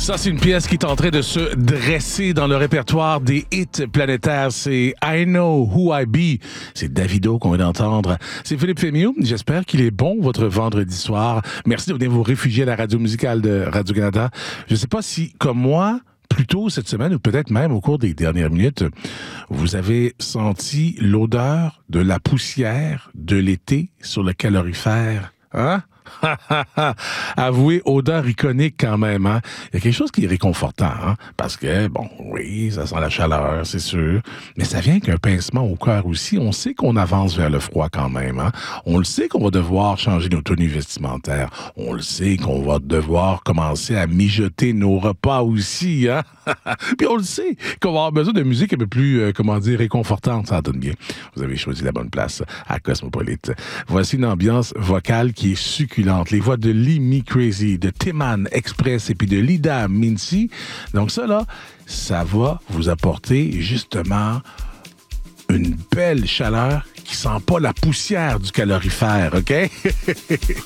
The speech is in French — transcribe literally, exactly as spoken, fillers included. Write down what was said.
Ça, c'est une pièce qui est en train de se dresser dans le répertoire des hits planétaires. C'est I Know Who I Be. C'est Davido qu'on vient d'entendre. C'est Philippe Fémieux. J'espère qu'il est bon votre vendredi soir. Merci de venir vous réfugier à la radio musicale de Radio-Canada. Je ne sais pas si, comme moi, plus tôt cette semaine, ou peut-être même au cours des dernières minutes, vous avez senti l'odeur de la poussière de l'été sur le calorifère. Hein? Avouez, odeur iconique quand même, hein? Il y a quelque chose qui est réconfortant, hein? Parce que, bon, oui, ça sent la chaleur, c'est sûr, mais ça vient qu'un pincement au cœur aussi. On sait qu'on avance vers le froid quand même, hein? On le sait qu'on va devoir changer nos tenues vestimentaires. On le sait qu'on va devoir commencer à mijoter nos repas aussi, hein? Puis on le sait qu'on va avoir besoin de musique un peu plus, euh, comment dire, réconfortante, ça donne bien. Vous avez choisi la bonne place à Cosmopolite. Voici une ambiance vocale qui est succulente. Les voix de Lee Me Crazy, de Timan Express et puis de Lida Mincy. Donc ça, là, ça va vous apporter justement une belle chaleur qui sent pas la poussière du calorifère, OK?